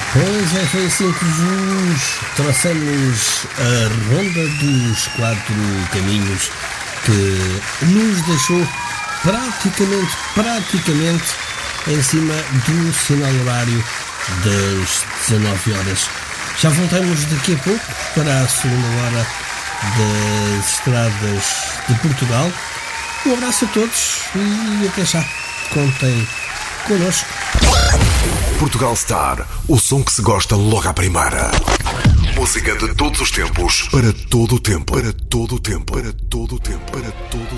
Pois é, foi assim que vos trouxemos a ronda dos 4 caminhos que nos deixou praticamente em cima do sinal horário das 19 horas. Já voltamos daqui a pouco para a segunda hora das estradas de Portugal. Um abraço a todos e até já. Contem connosco. Portugal Star, o som que se gosta logo à primeira. Música de todos os tempos, para todo o tempo, para todo o tempo, para todo o tempo, para todo o tempo.